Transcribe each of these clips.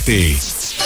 párate.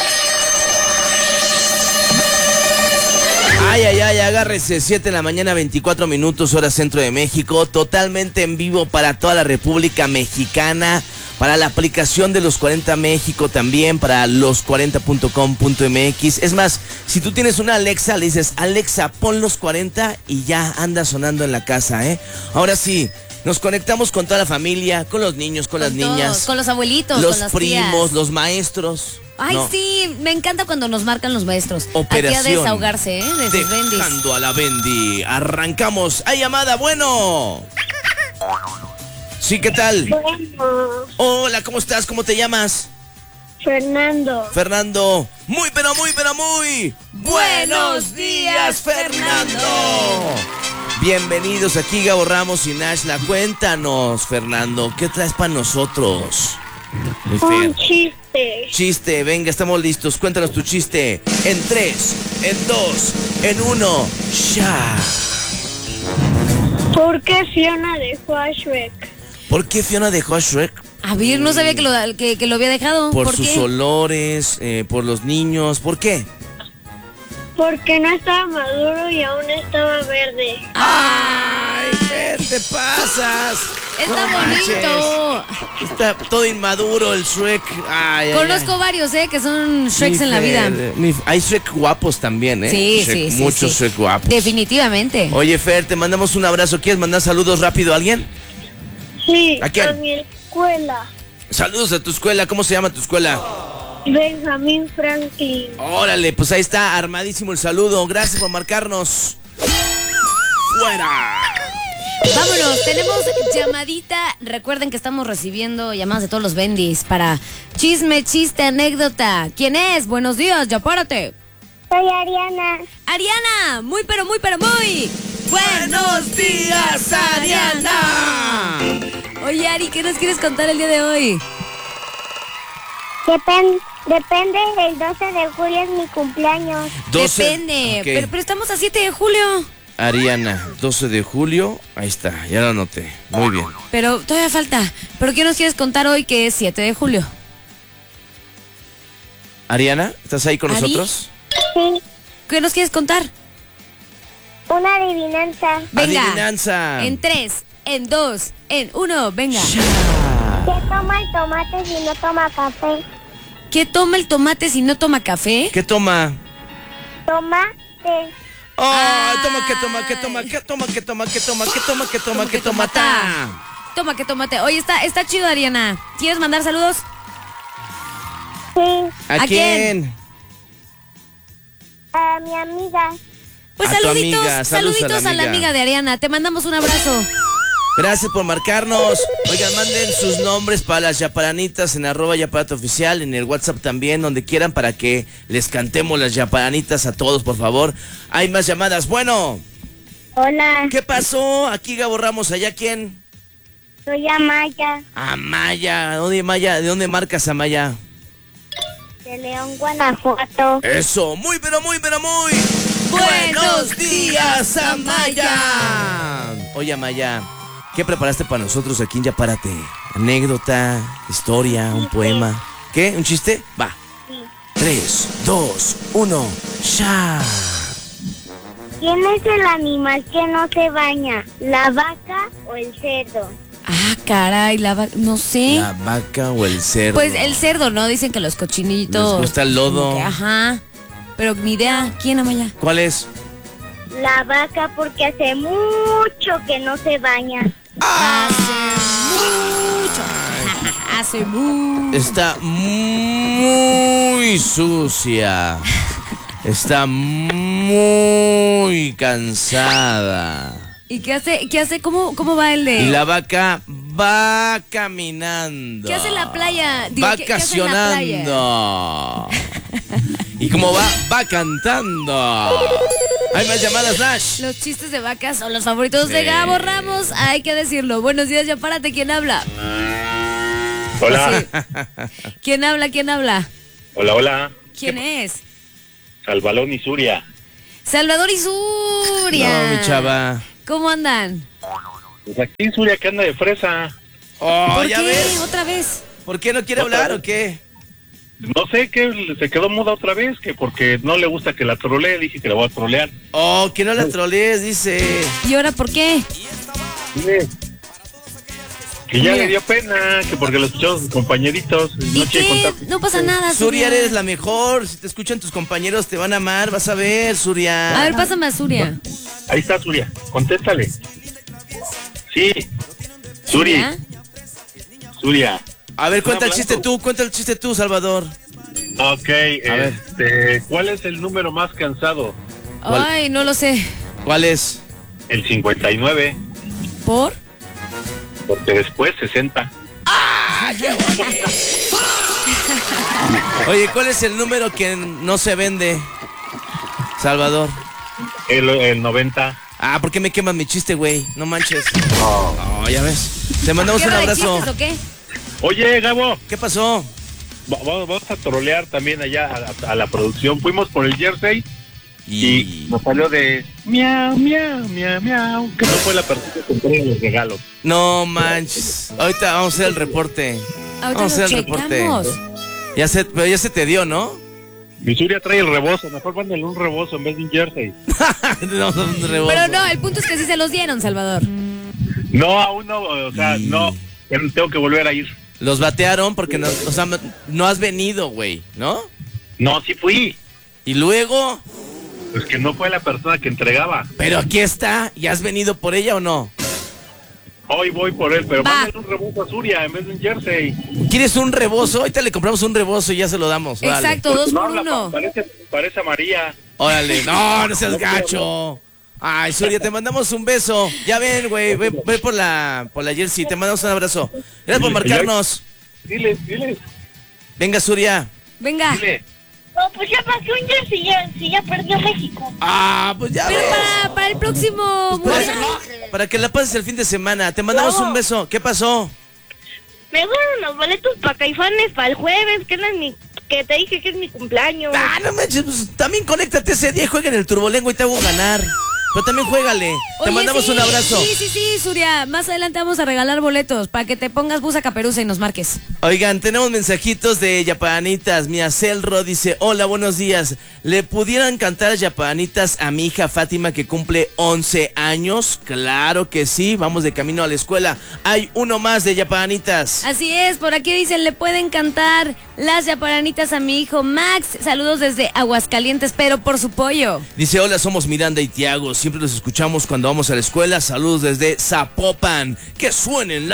Ay, agárrese, 7 de la mañana, 24 minutos, hora centro de México, totalmente en vivo para toda la República Mexicana, para la aplicación de Los 40 México también, para los40.com.mx. Es más, si tú tienes una Alexa, le dices, Alexa, pon Los 40 y ya anda sonando en la casa, ¿eh? Ahora sí, nos conectamos con toda la familia, con los niños, con las niñas. Con los abuelitos, los con las primos, tías. los maestros. Ay, ¿no? sí, me encanta cuando nos marcan los maestros. Operación. Aquí a desahogarse, de sus bendis. Dejando a la bendi. Arrancamos. ¡Hay llamada! ¡Bueno! Sí, ¿qué tal? Bueno, Hola, ¿cómo estás? ¿Cómo te llamas? Fernando. Fernando. Muy, pero muy, pero muy. ¡Buenos días, Fernando! Bienvenidos aquí, Gabo Ramos y Nashla. Cuéntanos, Fernando, ¿qué traes para nosotros? Mi Fer. Un chiste. Chiste, venga, estamos listos. Cuéntanos tu chiste. En 3, en 2, en 1. ¡Ya! ¿Por qué Fiona dejó a Shrek? ¿Por qué Fiona dejó a Shrek? A ver, no sabía que lo había dejado. Por ¿Por sus qué? olores, por los niños. ¿Por qué? Porque no estaba maduro y aún estaba verde. ¡Ay, Fer, te pasas! Está No bonito. manches. Está todo inmaduro el Shrek. Ay, Conozco varios, que son Shreks Mi en la vida. Fer, hay Shrek guapos también, ¿eh? Sí, Shrek, sí. muchos Shrek guapos. Definitivamente. Oye, Fer, te mandamos un abrazo. ¿Quieres mandar saludos rápido a alguien? Sí, ¿A quién? a mi escuela. Saludos a tu escuela. ¿Cómo se llama tu escuela? Benjamin Franklin. Órale, pues ahí está, armadísimo el saludo. Gracias por marcarnos. ¡Fuera! Vámonos, tenemos llamadita. Recuerden que estamos recibiendo llamadas de todos los bendis para chisme, chiste, anécdota. ¿Quién es? Buenos días, ya párate. Soy Ariana. Ariana, muy pero muy pero muy. ¡Buenos días, Ariana! Oye, Ari, ¿qué nos quieres contar el día de hoy? Depende, el 12 de julio es mi cumpleaños. 12. Depende, Ok. pero estamos a 7 de julio. Ariana, 12 de julio. Ahí está, ya lo anoté. Muy bien. Pero todavía falta. ¿Pero qué nos quieres contar hoy que es 7 de julio? Ariana, ¿estás ahí con ¿Ari? nosotros? Sí, ¿Qué nos quieres contar? una adivinanza. Venga. Adivinanza. En 3, en 2, en 1, venga. ¿Qué toma el tomate si no toma café? ¿Qué toma el tomate si no toma café? ¿Qué toma? Tomate. Oh, toma, que toma, que toma, que toma, que toma, que toma, que toma, que toma, que toma, Toma que tomate. Oye, está chido, Ariana. ¿Quieres mandar saludos? Sí, ¿A ¿A quién? a mi amiga. Pues A tu saluditos, amiga, saluditos a la amiga de Ariana. Te mandamos un abrazo. Gracias por marcarnos. Oigan, manden sus nombres para las yaparanitas en @yaparatooficial, en el WhatsApp también, donde quieran, para que les cantemos las yaparanitas a todos, por favor. Hay más llamadas. Bueno, Hola, ¿qué pasó? Aquí Gabo Ramos, ¿allá quién? soy Amaya, Amaya. ¿Dónde, Maya? ¿De dónde marcas, Amaya? de León, Guanajuato. Eso, muy, pero muy, pero muy. Buenos días, Amaya. Oye, Amaya, ¿qué preparaste para nosotros aquí en Ya Párate? ¿Anécdota, historia, un poema? ¿Qué? ¿Un chiste? Va. Sí. 3, 2, 1, ya. ¿Quién es el animal que no se baña? ¿La vaca o el cerdo? Ah, caray, no sé. ¿La vaca o el cerdo? Pues el cerdo, ¿no? Dicen que los cochinitos. Les gusta el lodo. como que, ajá. Pero ni idea. ¿Quién, Amaya? ¿Cuál es? La vaca porque hace mucho que no se baña. Hace mucho. Está muy sucia. Está muy cansada. ¿Y qué hace? ¿Cómo va el de...? Y la vaca va caminando. ¿Qué hace en la playa? Digo, ¿qué hace en la playa? Vacacionando. ¿Y cómo va? Va cantando. Hay más llamadas, Nash. Los chistes de vacas son los favoritos de Sí. Gabo Ramos, hay que decirlo. Buenos días, ya párate, ¿quién habla? Hola, ¿Quién habla? hola. ¿Quién es? Salvalón y Suria. Salvador y Suria. No, mi chava. ¿Cómo andan? Pues aquí en Suria que anda de fresa. Oh, ¿Por ¿ya qué? ves? ¿Otra vez? ¿Por qué no quiere ¿Otra hablar vez? o qué? No sé, que se quedó muda otra vez, que porque no le gusta que la trolee, dije que la voy a trolear. Oh, que no la trolees, dice. ¿Y ahora por qué? Dile. Que ya le dio pena, que porque lo escucharon sus compañeritos. ¿Y quiere qué? contar. No pasa nada, Suria, eres la mejor. Si te escuchan tus compañeros, te van a amar. Vas a ver, Suria. A ver, pásame a Suria. Ahí está Suria, contéstale. Sí. Suria. A ver, cuenta el hablando. chiste tú, Salvador. Ok, ver. ¿cuál es el número más cansado? ¿Cuál? Ay, no lo sé. ¿Cuál es? El 59, ¿Por? porque después 60. Oye, ¿cuál es el número que no se vende, Salvador? El 90. Ah, ¿por qué me quemas mi chiste, güey? No manches. Oh, ya ves. Te mandamos un ¿Guerra de abrazo. chistes o qué? Oye, Gabo, ¿Qué pasó? vamos a trolear también allá a la producción. Fuimos por el jersey y nos salió de miau, miau, miau, miau, que no fue la persona que compró los regalos. No manches. Ahorita vamos a hacer el reporte. Ahorita Vamos a lo hacer el reporte. checamos. Pero ya se te dio, ¿no? Mi Suria trae el rebozo, mejor mándale un rebozo en vez de un jersey. No, un rebozo. Pero no, el punto es que sí se los dieron, Salvador. No, aún no, o sea, no, tengo que volver a ir. Los batearon porque no, o sea, no has venido, güey, ¿no? No, sí fui, Y luego, pues que no fue la persona que entregaba. pero aquí está. ¿Ya has venido por ella o no? Hoy voy por él, pero Va. mándale un rebozo a Suria en vez de un jersey. ¿Quieres un rebozo? Ahorita le compramos un rebozo y ya se lo damos. Órale. Exacto, 2 No, por 1. parece a María. Órale. No seas gacho. Ay, Suria, te mandamos un beso. Ya ven, güey, ve por la jersey. Te mandamos un abrazo. Gracias por marcarnos. Dile, Venga, Suria. Venga. No, pues ya pasó un jersey, ya perdió México. Ah, pues ya Pero ves. para el próximo mundial. Para que la pases el fin de semana. Te mandamos un beso. ¿Qué pasó? Me dieron los boletos para Caifanes para el jueves, que te dije que es mi cumpleaños. Ah, no manches, pues también conéctate ese día y juega en el Turbolengua y te hago ganar. Pero también juégale. Te Oye, mandamos sí, un abrazo. Sí, Suria. Más adelante vamos a regalar boletos para que te pongas busa caperuza y nos marques. Oigan, tenemos mensajitos de Yapanitas. Mia Celro dice, hola, buenos días. ¿Le pudieran cantar Yapanitas a mi hija Fátima que cumple 11 años? Claro que sí, vamos de camino a la escuela. Hay uno más de Yapanitas. Así es, por aquí dicen, le pueden cantar las Yaparanitas a mi hijo Max. Saludos desde Aguascalientes, pero por su pollo. Dice, hola, somos Miranda y Tiago. Siempre los escuchamos cuando vamos a la escuela. Saludos desde Zapopan. Que suenen